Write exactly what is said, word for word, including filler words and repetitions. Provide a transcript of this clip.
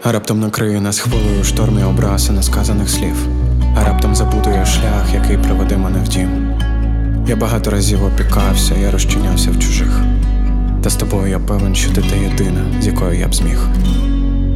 А раптом накриє нас хвилею шторм і образ і несказаних слів. А раптом забудує шлях, який приведе мене в дім. Я багато разів опікався, я розчинявся в чужих. Та з тобою я певен, що ти та єдина, з якою я б зміг.